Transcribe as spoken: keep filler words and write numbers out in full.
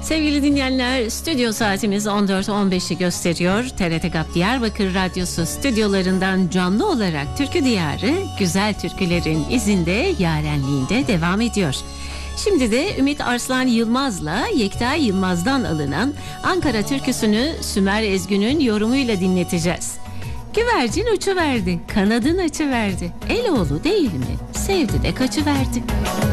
Sevgili dinleyenler, stüdyo saatimiz on dört on beşi gösteriyor. T R T GAP Diyarbakır Radyosu stüdyolarından canlı olarak Türkü Diyarı, güzel türkülerin izinde, yarenliğinde devam ediyor. Şimdi de Ümit Arslan Yılmaz'la Yekta Yılmaz'dan alınan Ankara türküsünü Sümer Ezgün'ün yorumuyla dinleteceğiz. Güvercin uçuverdi, kanadın açıverdi, Eloğlu değil mi, sevdi de kaçıverdi.